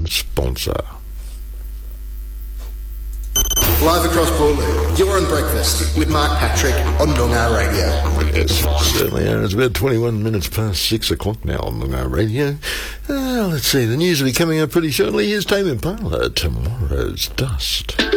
sponsor. Live across Boorloo, you're on Breakfast with Mark Patrick on Noongar Radio. Yes, certainly are. It's about 21 minutes past 6 o'clock now on Noongar Radio. Let's see, the news will be coming up pretty shortly. Here's Tame Impala, Tomorrow's Dust.